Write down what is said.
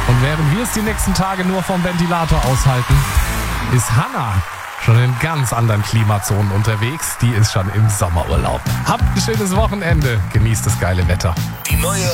Und während wir es die nächsten Tage nur vom Ventilator aushalten, ist Hannah schon in ganz anderen Klimazonen unterwegs. Die ist schon im Sommerurlaub. Habt ein schönes Wochenende. Genießt das geile Wetter. Die neue